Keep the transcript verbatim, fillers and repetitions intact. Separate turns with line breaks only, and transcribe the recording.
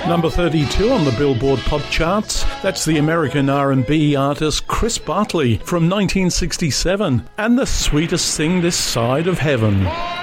Number thirty-two on the Billboard Pop Charts. That's the American R and B artist Chris Bartley from nineteen sixty-seven and The Sweetest Thing This Side of Heaven.